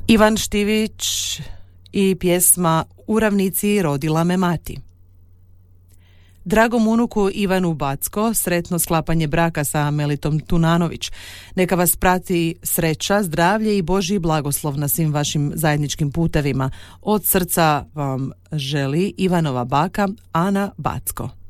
Ivan Štivić i pjesma U ravnici rodila me mati. Dragom unuku Ivanu Backo, sretno sklapanje braka sa Melitom Tunanović. Neka vas prati sreća, zdravlje i Božji blagoslov na svim vašim zajedničkim putevima. Od srca vam želi Ivanova baka Ana Backo.